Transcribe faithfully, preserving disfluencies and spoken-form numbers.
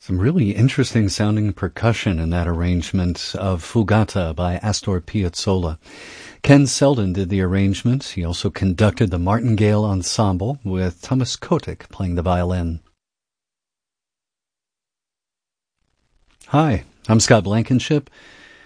Some really interesting sounding percussion in that arrangement of Fugata by Astor Piazzolla. Ken Selden did the arrangement. He also conducted the Martingale Ensemble with Thomas Kotick playing the violin. Hi, I'm Scott Blankenship.